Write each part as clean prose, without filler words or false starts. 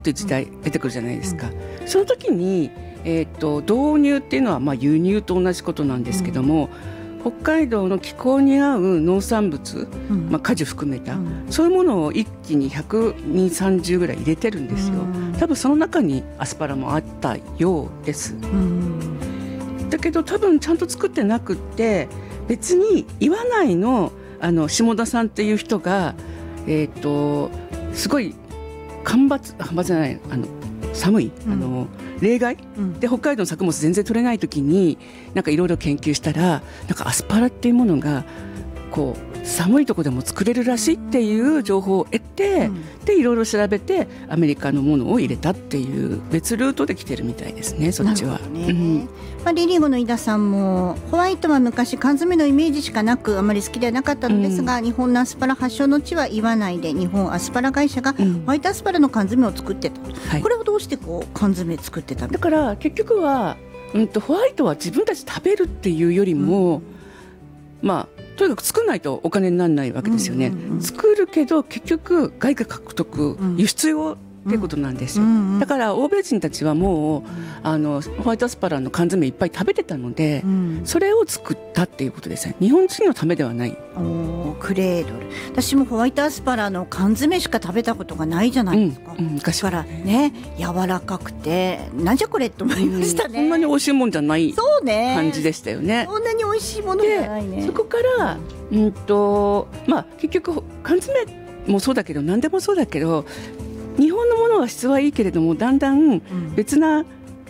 って時代出てくるじゃないですか、その時に、導入っていうのは輸入と同じことなんですけども、北海道の気候に合う農産物、果樹含めた、そういうものを一気に120-130ぐらい入れてるんですよ。多分その中にアスパラもあったようです、だけど多分ちゃんと作ってなくって、別に岩内の下田さんっていう人が、すごい干ばつじゃない、寒い、冷害、で北海道の作物全然取れない時になんかいろいろ研究したら、なんかアスパラっていうものがこう寒いところでも作れるらしいっていう情報を得て、でいろいろ調べてアメリカのものを入れたっていう別ルートで来てるみたいですね、そっちは。 リリゴの井田さんも、ホワイトは昔缶詰のイメージしかなくあまり好きではなかったのですが、日本のアスパラ発祥の地は岩内で、日本アスパラ会社がホワイトアスパラの缶詰を作ってた、これをどうして缶詰作ってたの？ だから結局は、ホワイトは自分たち食べるっていうよりも、とにかく作らないとお金にならないわけですよね、作るけど結局外貨獲得、輸出用っていうことなんですよ、だから欧米人たちはもうホワイトアスパラの缶詰いっぱい食べてたので、それを作ったっていうことですね。日本人のためではない。 クレードル、私もホワイトアスパラの缶詰しか食べたことがないじゃないですか、昔からね、柔らかくてなんじゃこれと思いましたね、 そんなに美味しいもんじゃない感じでしたよね。 そんなに美味しいものじゃないね。 そこから、結局缶詰もそうだけど何でもそうだけど、日本のものは質はいいけれども、だんだん別な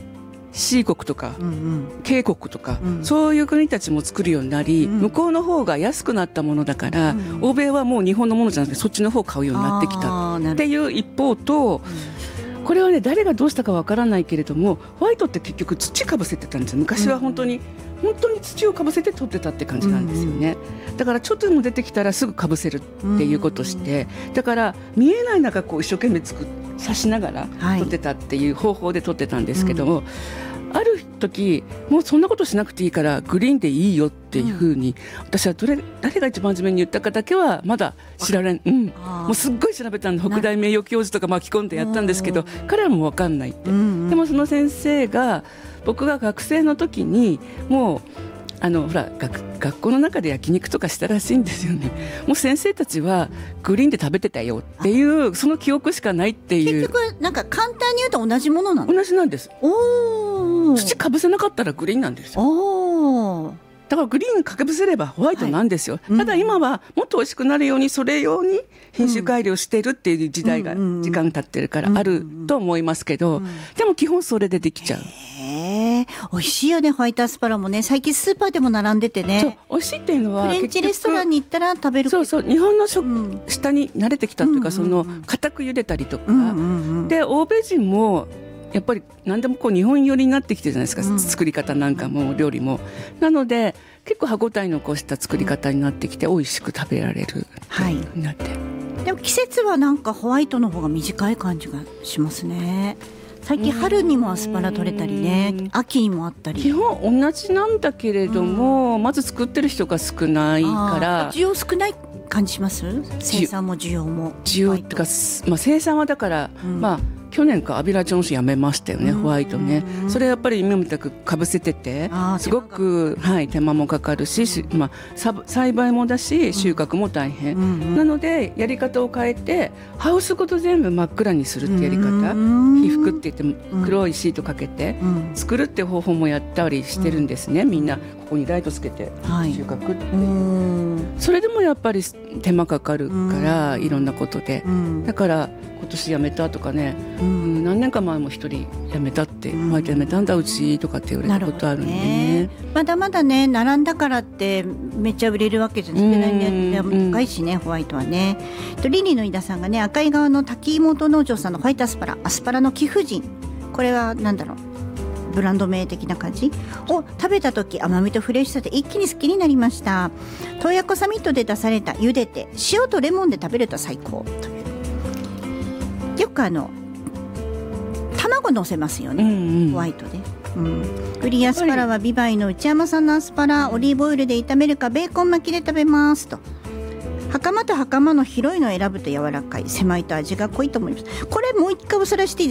C 国とか K 国とか、そういう国たちも作るようになり、向こうの方が安くなったものだから、欧米はもう日本のものじゃなくてそっちの方を買うようになってきたっていう一方と、これはね、誰がどうしたかわからないけれども、ホワイトって結局土かぶせてたんですよ。昔は本当に土をかぶせて取ってたって感じなんですよね、だからちょっとでも出てきたらすぐかぶせるっていうことをして、だから見えない中一生懸命刺しながら取ってたっていう方法で取ってたんですけども、ある時もうそんなことしなくていいからグリーンでいいよっていうふうに、私は誰が一番初めに言ったかだけはまだ知られん、もうすっごい調べたんで、北大名誉教授とか巻き込んでやったんですけど、彼らも分かんないって、でもその先生が、僕が学生の時にもう学校の中で焼肉とかしたらしいんですよね。もう先生たちはグリーンで食べてたよっていう、その記憶しかないっていう。 結局なんか簡単に言うと同じものなの？ 同じなんです。土かぶせなかったらグリーンなんですよ。だからグリーンかぶせればホワイトなんですよ、ただ今はもっと美味しくなるようにそれ用に品種改良してるっていう時代が、時間経ってるからあると思いますけど、でも基本それでできちゃう。 美味しいよね、ホワイトアスパラもね。最近スーパーでも並んでてね。 美味しいっていうのはフレンチレストランに行ったら食べる。 そう日本の下に慣れてきたというか、その固く茹でたりとか、で欧米人もやっぱり何でも日本寄りになってきてるじゃないですか、作り方なんかも料理も。なので結構歯ごたえのこうした作り方になってきて、美味しく食べられるようになって、 でも季節はなんかホワイトの方が短い感じがしますね。最近春にもアスパラ取れたりね、秋にもあったり。 基本同じなんだけれども、まず作ってる人が少ないから。 需要少ない感じします？生産も需要も。 需要っていうか、生産はだから、去年かアビラ・ジョンスやめましたよね、ホワイトね。それやっぱり今みたくかぶせてて、すごく、手間もかかるし、栽培もだし収穫も大変、なのでやり方を変えて、ハウスごと全部真っ暗にするってやり方、被覆って言って黒いシートかけて作るって方法もやったりしてるんですね、みんな。ここにライトつけて収穫って、それでもやっぱり手間かかるから、いろんなことで、だから今年やめたとかね、何年か前も一人やめたって、ホワイトやめたんだうちとかって言われたことあるんでね。 まだまだね、並んだからってめっちゃ売れるわけじゃないんで、高いしね、ホワイトはね。リリーの井田さんがね、赤い側の滝本農場さんのホワイトアスパラ、アスパラの貴婦人、これはなんだろう、ブランド名的な感じを食べた時、甘みとフレッシュさで一気に好きになりました。洞爺湖サミットで出された茹でて塩とレモンで食べると最高という。よく卵乗せますよね、ホワイトで。グリーンアスパラはビバイの内山さんのアスパラ、オリーブオイルで炒めるかベーコン巻きで食べますと。 袴と袴の広いのを選ぶと柔らかい、狭いと味が濃いと思います。これもう一回おさらいしていい